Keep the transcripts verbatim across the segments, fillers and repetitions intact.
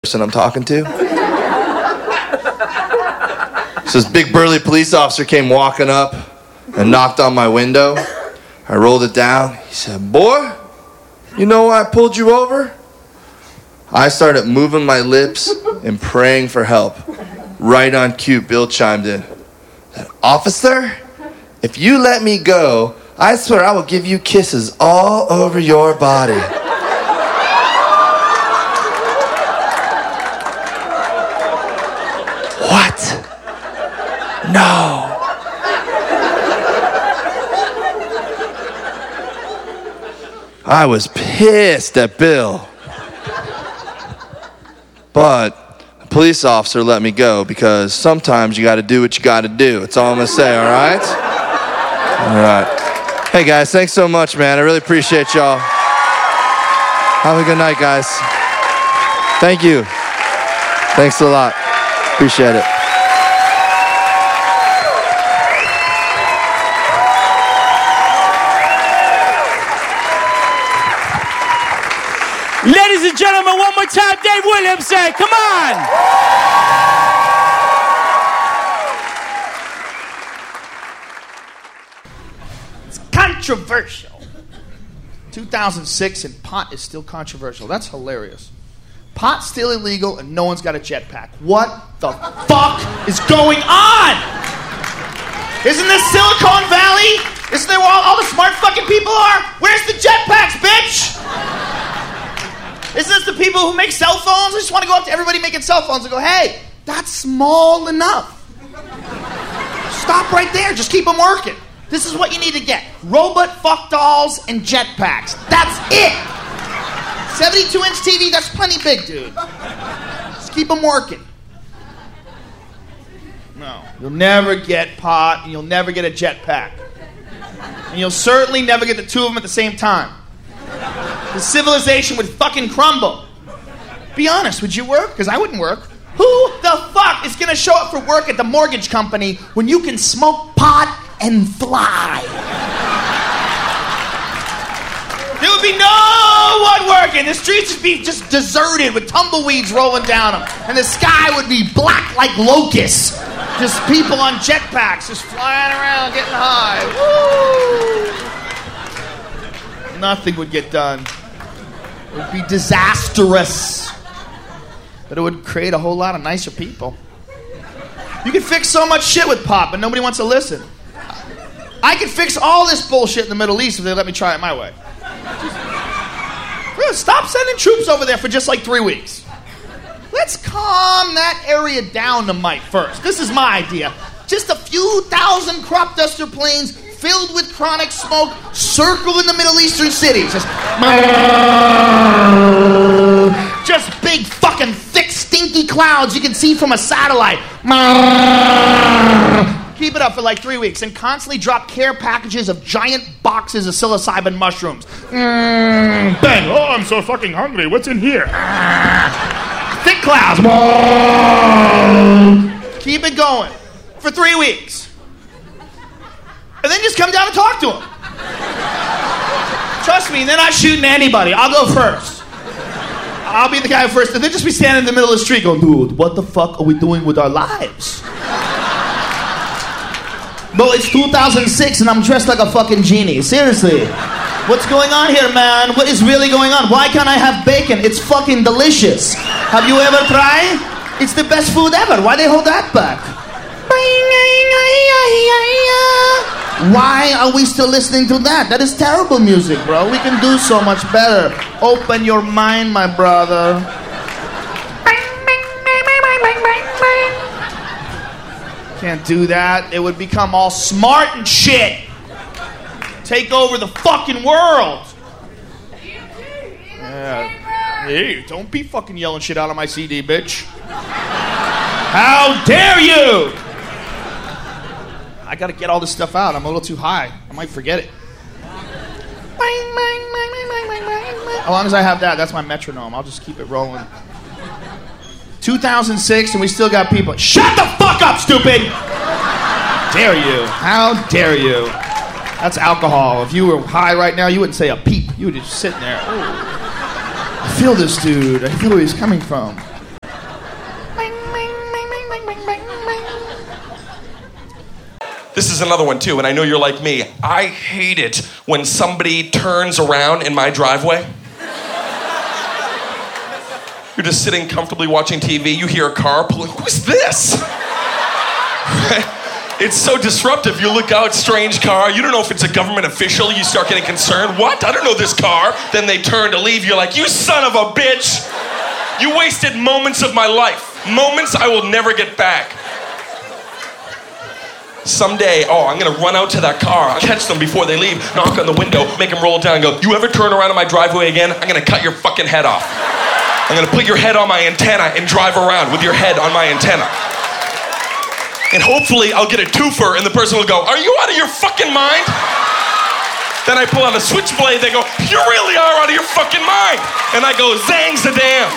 person I'm talking to. So this big burly police officer came walking up and knocked on my window. I rolled it down. He said, "Boy, you know why I pulled you over?" I started moving my lips and praying for help. Right on cue, Bill chimed in. "Officer, if you let me go, I swear I will give you kisses all over your body." What? No. I was pissed at Bill. But the police officer let me go because sometimes you got to do what you got to do. That's all I'm going to say, all right? All right. Hey, guys, thanks so much, man. I really appreciate y'all. Have a good night, guys. Thank you. Thanks a lot. Appreciate it. Ladies and gentlemen, one more time, Dave Williamson. Come on. It's controversial. two thousand six and pot is still controversial. That's hilarious. Pot's still illegal and no one's got a jetpack. What the fuck is going on? Isn't this Silicon Valley? Isn't there where all, all the smart fucking people are? Where's the jetpacks, bitch? Isn't this the people who make cell phones? I just want to go up to everybody making cell phones and go, "Hey, that's small enough. Stop right there. Just keep them working. This is what you need to get. Robot fuck dolls and jetpacks. That's it. seventy-two inch T V, that's plenty big, dude. Just keep them working." No. You'll never get pot, and you'll never get a jetpack. And you'll certainly never get the two of them at the same time. The civilization would fucking crumble. Be honest, would you work? Because I wouldn't work. Who the fuck is going to show up for work at the mortgage company when you can smoke pot and fly? There would be no one working. The streets would be just deserted with tumbleweeds rolling down them. And the sky would be black like locusts. Just people on jetpacks just flying around getting high. Woo! Nothing would get done. It would be disastrous. But it would create a whole lot of nicer people. You could fix so much shit with pop, but nobody wants to listen. I could fix all this bullshit in the Middle East if they let me try it my way. Stop sending troops over there for just like three weeks. Let's calm that area down to might first. This is my idea. Just a few thousand crop duster planes filled with chronic smoke circling the Middle Eastern cities. Just, just big fucking thick stinky clouds you can see from a satellite. Keep it up for like three weeks and constantly drop care packages of giant boxes of psilocybin mushrooms. Mm, bang. Oh, I'm so fucking hungry. What's in here? Thick clouds. Keep it going for three weeks. And then just come down and talk to them. Trust me, they're not shooting anybody. I'll go first. I'll be the guy first. And they'll just be standing in the middle of the street going, "Dude, what the fuck are we doing with our lives?" Bro, it's two thousand six and I'm dressed like a fucking genie. Seriously. What's going on here, man? What is really going on? Why can't I have bacon? It's fucking delicious. Have you ever tried? It's the best food ever. Why they hold that back? Why are we still listening to that? That is terrible music, bro. We can do so much better. Open your mind, my brother. Can't do that. It would become all smart and shit. Take over the fucking world. Yeah. Hey, don't be fucking yelling shit out of my C D, bitch. How dare you? I gotta get all this stuff out. I'm a little too high. I might forget it. As long as I have that, that's my metronome. I'll just keep it rolling. two thousand six and we still got people. Shut the fuck up, stupid! Dare you? How dare you? That's alcohol. If you were high right now, you wouldn't say a peep. You would just sit there. Ooh. I feel this dude. I feel where he's coming from. This is another one too, and I know you're like me. I hate it when somebody turns around in my driveway. You're just sitting comfortably watching T V, you hear a car pulling, who's this? It's so disruptive. You look out, strange car, you don't know if it's a government official, you start getting concerned. What? I don't know this car. Then they turn to leave, you're like, you son of a bitch! You wasted moments of my life. Moments I will never get back. Someday, oh, I'm gonna run out to that car, I'll catch them before they leave, knock on the window, make them roll it down and go, you ever turn around in my driveway again? I'm gonna cut your fucking head off. I'm gonna put your head on my antenna and drive around with your head on my antenna. And hopefully I'll get a twofer and the person will go, are you out of your fucking mind? Then I pull out a switchblade, they go, you really are out of your fucking mind. And I go, zang-zadam.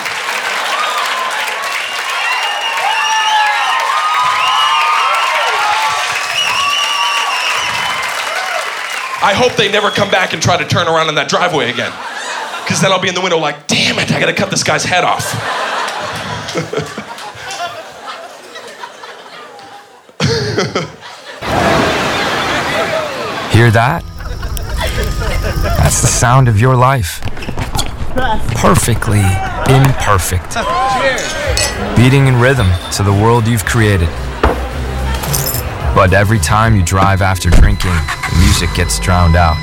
I hope they never come back and try to turn around in that driveway again. Because then I'll be in the window like, damn it, I gotta cut this guy's head off. Hear that? That's the sound of your life. Perfectly imperfect. Beating in rhythm to the world you've created. But every time you drive after drinking, the music gets drowned out.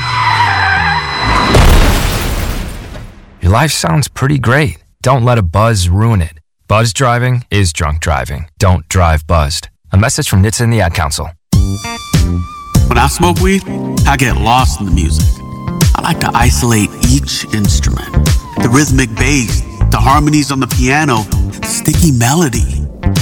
Your life sounds pretty great. Don't let a buzz ruin it. Buzz driving is drunk driving. Don't drive buzzed. A message from N H T S A and the Ad Council. When I smoke weed, I get lost in the music. I like to isolate each instrument. The rhythmic bass, the harmonies on the piano, the sticky melody.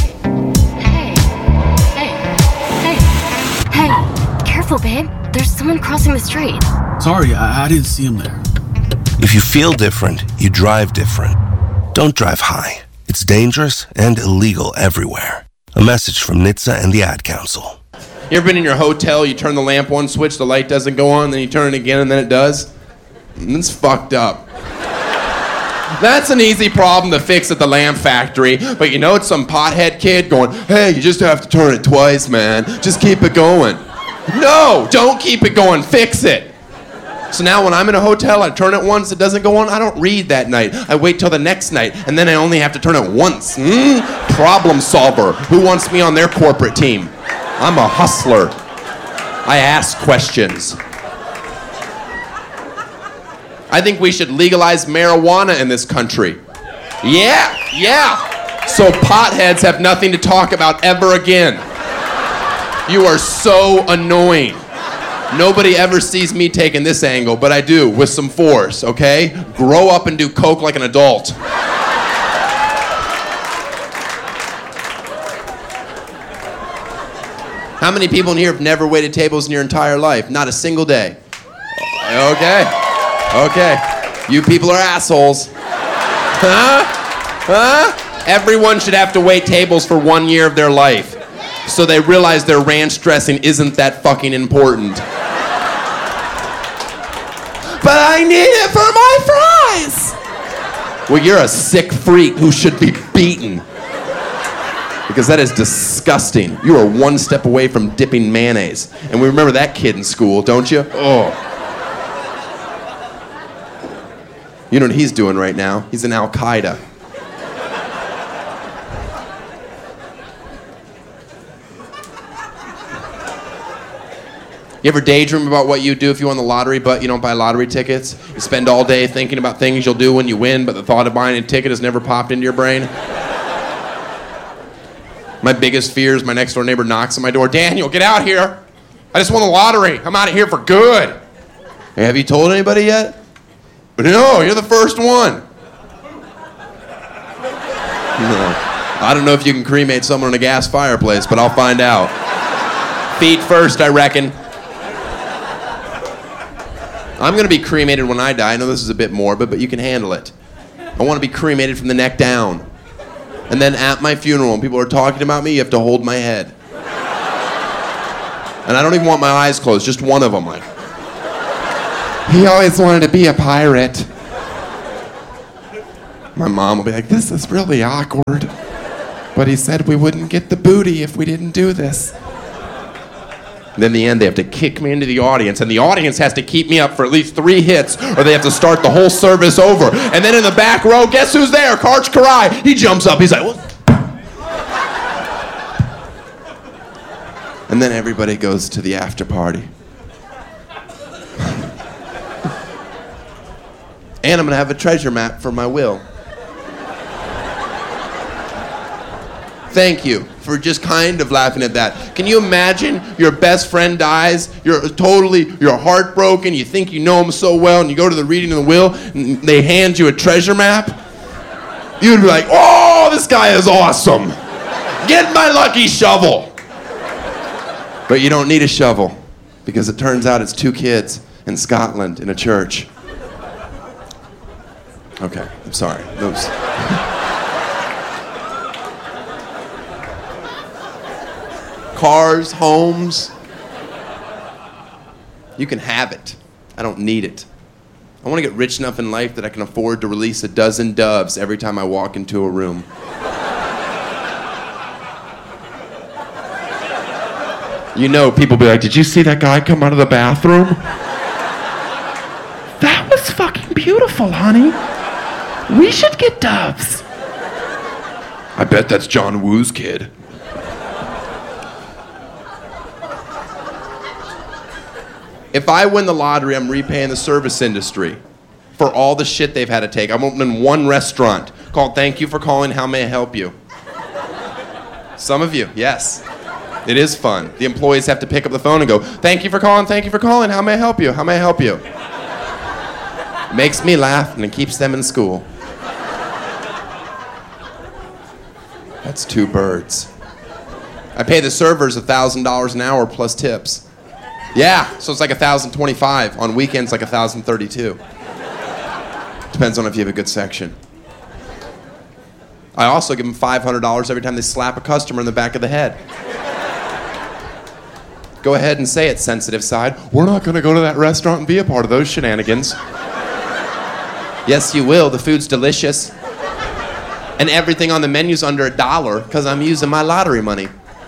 Hey, careful, babe. There's someone crossing the street. Sorry, I, I didn't see him there. If you feel different, you drive different. Don't drive high. It's dangerous and illegal everywhere. A message from N H T S A and the Ad Council. You ever been in your hotel, you turn the lamp one switch, the light doesn't go on, then you turn it again and then it does? It's fucked up. That's an easy problem to fix at the lamp factory, but you know it's some pothead kid going, hey, you just have to turn it twice, man. Just keep it going. No, don't keep it going, fix it. So now when I'm in a hotel, I turn it once, it doesn't go on, I don't read that night. I wait till the next night, and then I only have to turn it once. Mm? Problem solver. Who wants me on their corporate team? I'm a hustler. I ask questions. I think we should legalize marijuana in this country. Yeah, yeah. So potheads have nothing to talk about ever again. You are so annoying. Nobody ever sees me taking this angle, but I do, with some force, okay? Grow up and do coke like an adult. How many people in here have never waited tables in your entire life? Not a single day. Okay. Okay. You people are assholes. Huh? Huh? Everyone should have to wait tables for one year of their life. So they realize their ranch dressing isn't that fucking important. But I need it for my fries! Well, you're a sick freak who should be beaten. Because that is disgusting. You are one step away from dipping mayonnaise. And we remember that kid in school, don't you? Oh. You know what he's doing right now? He's in Al-Qaeda. You ever daydream about what you'd do if you won the lottery, but you don't buy lottery tickets? You spend all day thinking about things you'll do when you win, but the thought of buying a ticket has never popped into your brain? My biggest fear is my next door neighbor knocks on my door. Daniel, get out here. I just won the lottery. I'm out of here for good. Hey, have you told anybody yet? No, you're the first one. No. I don't know if you can cremate someone in a gas fireplace, but I'll find out. Feet first, I reckon. I'm going to be cremated when I die. I know this is a bit morbid, but you can handle it. I want to be cremated from the neck down. And then at my funeral, when people are talking about me, you have to hold my head. And I don't even want my eyes closed, just one of them. Like, he always wanted to be a pirate. My mom will be like, this is really awkward. But he said we wouldn't get the booty if we didn't do this. Then in the end, they have to kick me into the audience, and the audience has to keep me up for at least three hits, or they have to start the whole service over. And then in the back row, guess who's there? Karch Kiraly. He jumps up. He's like, what? And then everybody goes to the after party. And I'm going to have a treasure map for my will. Thank you for just kind of laughing at that. Can you imagine your best friend dies, you're totally, you're heartbroken, you think you know him so well, and you go to the reading of the will, and they hand you a treasure map? You'd be like, oh, this guy is awesome. Get my lucky shovel. But you don't need a shovel, because it turns out it's two kids in Scotland in a church. Okay, I'm sorry. Those... Cars, homes. You can have it. I don't need it. I want to get rich enough in life that I can afford to release a dozen doves every time I walk into a room. You know, people be like, did you see that guy come out of the bathroom? That was fucking beautiful, honey. We should get doves. I bet that's John Woo's kid. If I win the lottery, I'm repaying the service industry for all the shit they've had to take. I'm opening one restaurant called Thank You for Calling, How May I Help You? Some of you, yes. It is fun. The employees have to pick up the phone and go, thank you for calling, thank you for calling, how may I help you? How may I help you? Makes me laugh and it keeps them in school. That's two birds. I pay the servers one thousand dollars an hour plus tips. Yeah, so it's like one thousand twenty-five. On weekends, like one thousand thirty-two. Depends on if you have a good section. I also give them five hundred dollars every time they slap a customer in the back of the head. Go ahead and say it, sensitive side. We're not going to go to that restaurant and be a part of those shenanigans. Yes, you will. The food's delicious. And everything on the menu's under a dollar because I'm using my lottery money.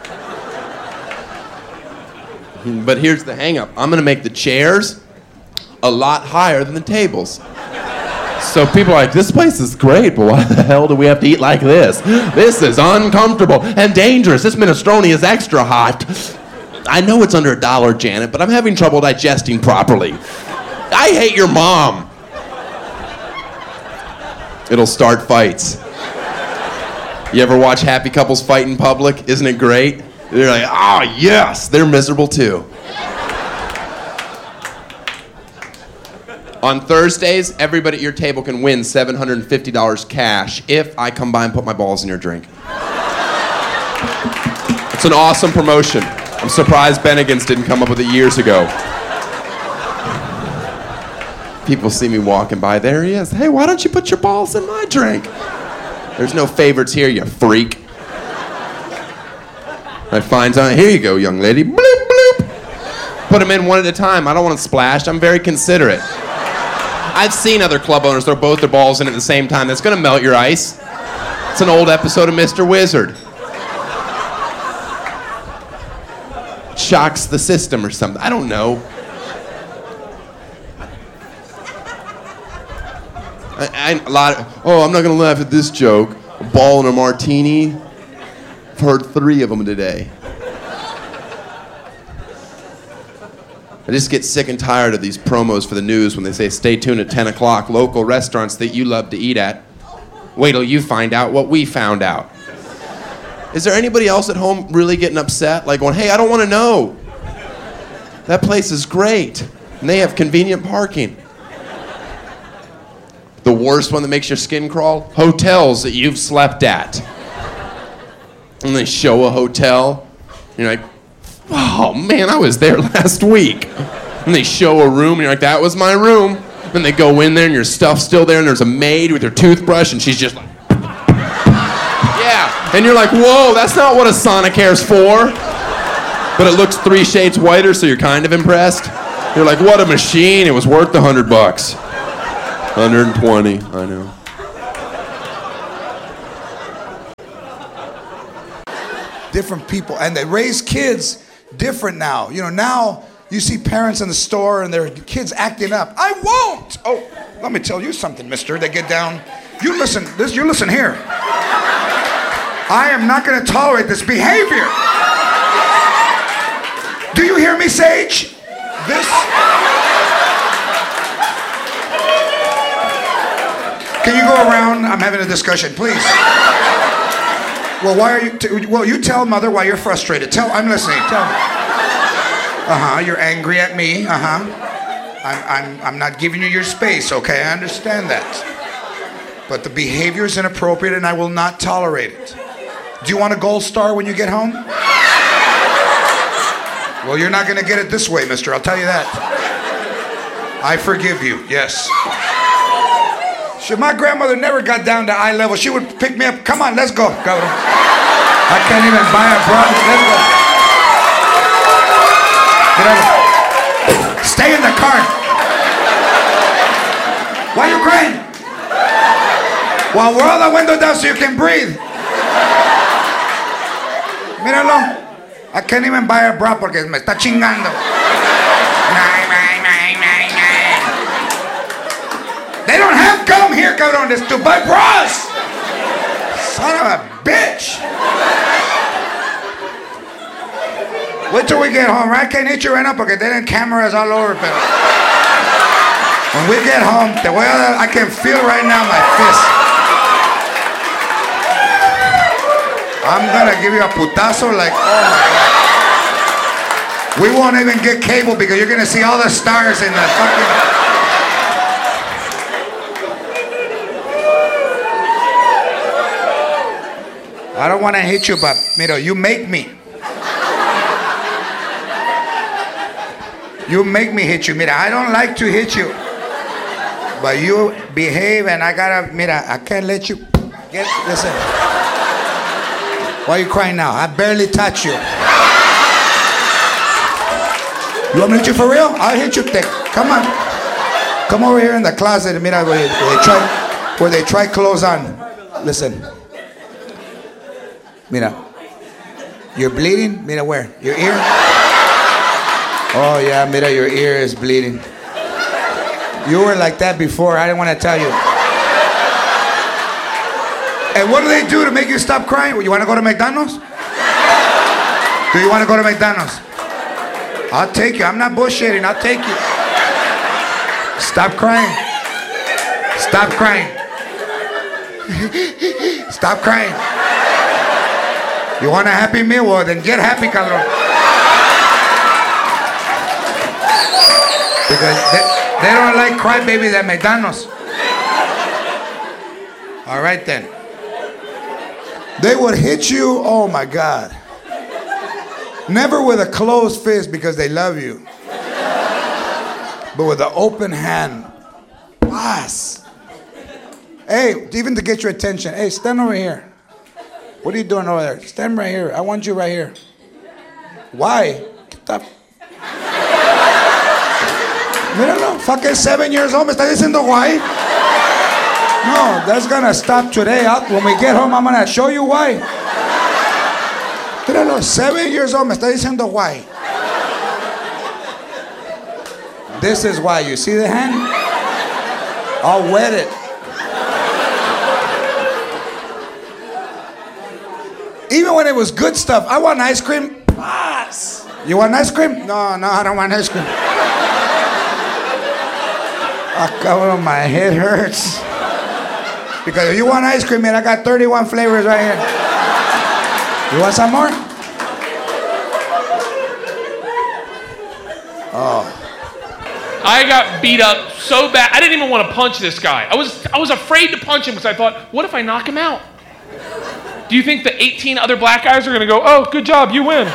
But here's the hang-up. I'm going to make the chairs a lot higher than the tables. So people are like, this place is great, but why the hell do we have to eat like this? This is uncomfortable and dangerous. This minestrone is extra hot. I know it's under a dollar, Janet, but I'm having trouble digesting properly. I hate your mom. It'll start fights. You ever watch happy couples fight in public? Isn't it great? They're like, oh, yes. They're miserable, too. On Thursdays, everybody at your table can win seven hundred fifty dollars cash if I come by and put my balls in your drink. It's an awesome promotion. I'm surprised Bennigan's didn't come up with it years ago. People see me walking by. There he is. Hey, why don't you put your balls in my drink? There's no favorites here, you freak. I find out, here you go, young lady. Bloop, bloop. Put them in one at a time. I don't want to splash. I'm very considerate. I've seen other club owners throw both their balls in at the same time. That's going to melt your ice. It's an old episode of Mister Wizard. Shocks the system or something. I don't know. I, I, a lot of, oh, I'm not going to laugh at this joke. A ball and a martini. I've heard three of them today. I just get sick and tired of these promos for the news when they say, stay tuned at ten o'clock, local restaurants that you love to eat at. Wait till you find out what we found out. Is there anybody else at home really getting upset? Like going, hey, I don't want to know. That place is great. And they have convenient parking. The worst one that makes your skin crawl? Hotels that you've slept at. And they show a hotel. And you're like, oh man, I was there last week. And they show a room and you're like, that was my room. And they go in there and your stuff's still there and there's a maid with her toothbrush and she's just like, yeah. And you're like, whoa, that's not what a Sonicare's for. But it looks three shades whiter, so you're kind of impressed. You're like, what a machine, it was worth the hundred bucks. one hundred twenty, I know. Different people, and they raise kids different now. You know, now you see parents in the store and their kids acting up. I won't. Oh, let me tell you something, mister. They get down. You listen, this, you listen here. I am not going to tolerate this behavior. Do you hear me, Sage? This. Can you go around? I'm having a discussion, please. Well, why are you? T- well, you tell mother why you're frustrated. Tell. I'm listening. Tell me. Uh huh. You're angry at me. Uh huh. I'm. I'm. I'm not giving you your space. Okay, I understand that. But the behavior is inappropriate, and I will not tolerate it. Do you want a gold star when you get home? Well, you're not going to get it this way, mister. I'll tell you that. I forgive you. Yes. She, my grandmother never got down to eye level. She would pick me up. Come on, let's go. Cabrón. I can't even buy a bra. Let's go. Get out. Stay in the car. Why are you crying? Well, roll the window down so you can breathe. Míralo. I can't even buy a bra porque me está chingando. They don't have gum here, cabrón. It's to buy bras. Son of a bitch. Wait till we get home. I can't hit you right now porque tienen cameras all over. Pero when we get home, the way I can feel right now my fist. I'm gonna give you a putazo like, oh my God. We won't even get cable because you're gonna see all the stars in the fucking. I don't want to hit you, but mira, you make me. You make me hit you. Mira, I don't like to hit you, but you behave, and I gotta. Mira, I can't let you. Get listen. Why are you crying now? I barely touch you. You want me to hit you for real? I'll hit you thick. Come on. Come over here in the closet. Mira, where they try, where they try clothes on. Listen. Mira. You're bleeding? Mira, where? Your ear? Oh, yeah, mira, your ear is bleeding. You were like that before. I didn't want to tell you. And what do they do to make you stop crying? You want to go to McDonald's? Do you want to go to McDonald's? I'll take you. I'm not bullshitting. I'll take you. Stop crying. Stop crying. Stop crying. You want a happy meal? Well, then get happy, cabrón. Because they, they don't like crybabies at McDonald's. All right, then. They would hit you, oh my God. Never with a closed fist because they love you. But with an open hand. Paz. Hey, even to get your attention. Hey, stand over here. What are you doing over there? Stand right here. I want you right here. Why? Get up. Míralo. Fucking seven years old. ¿Me está diciendo why? No, that's gonna stop today. I'll, when we get home, I'm gonna show you why. Míralo. Seven years old. Me está diciendo why. This is why. You see the hand? I'll wet it. Even when it was good stuff, I want ice cream. Pass. You want ice cream? No, no, I don't want ice cream. Oh, God, my head hurts. Because if you want ice cream, man, I got thirty-one flavors right here. You want some more? Oh. I got beat up so bad. I didn't even want to punch this guy. I was I was afraid to punch him because I thought, what if I knock him out? Do you think the eighteen other black guys are going to go, oh, good job, you win?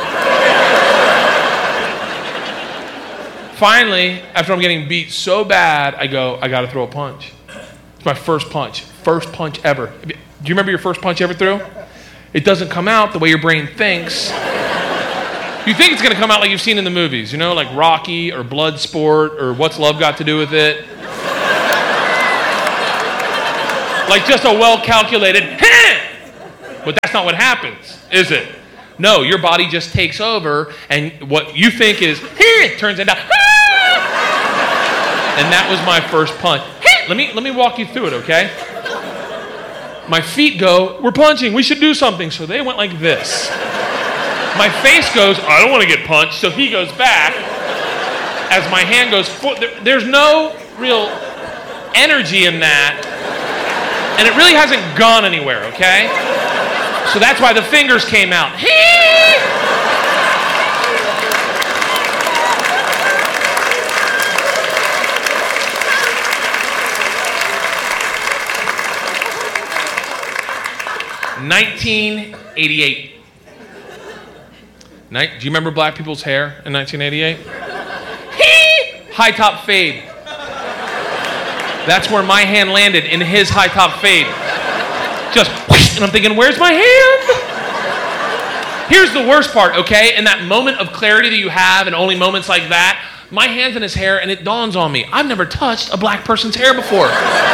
Finally, after I'm getting beat so bad, I go, I got to throw a punch. It's my first punch. First punch ever. Do you remember your first punch you ever threw? It doesn't come out the way your brain thinks. You think it's going to come out like you've seen in the movies, you know, like Rocky or Bloodsport or What's Love Got to Do with It? Like just a well-calculated, but that's not what happens, is it? No, your body just takes over, and what you think is, here, it turns into, ah! And that was my first punch. Let me, let me walk you through it, okay? My feet go, we're punching, we should do something. So they went like this. My face goes, I don't want to get punched. So he goes back as my hand goes forward. There's no real energy in that. And it really hasn't gone anywhere, okay? So that's why the fingers came out. nineteen eighty-eight. Do you remember black people's hair in nineteen eighty-eight? High top fade. That's where my hand landed, in his high top fade. Just whoosh, and I'm thinking, where's my hand? Here's the worst part, okay? In that moment of clarity that you have, and only moments like that, my hand's in his hair, and it dawns on me, I've never touched a black person's hair before.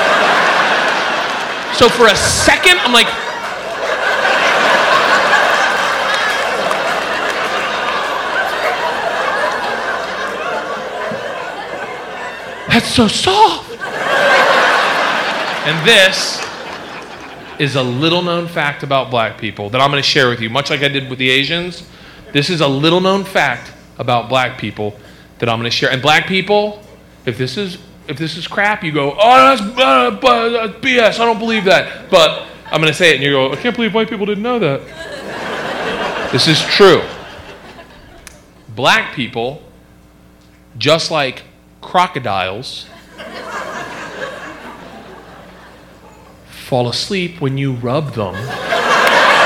So for a second, I'm like, that's so soft. And this is a little known fact about black people that I'm going to share with you, much like I did with the Asians. This is a little known fact about black people that I'm going to share. And black people, if this is if this is crap, you go, oh, that's uh, B S, I don't believe that. But I'm going to say it, and you go, I can't believe white people didn't know that. This is true. Black people, just like crocodiles, fall asleep when you rub them.